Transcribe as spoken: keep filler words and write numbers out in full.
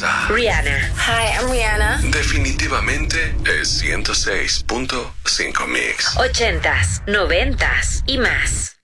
casa. Rihanna. Hi, I'm Rihanna. Definitivamente es ciento seis punto cinco Mix. Ochentas, noventas y más.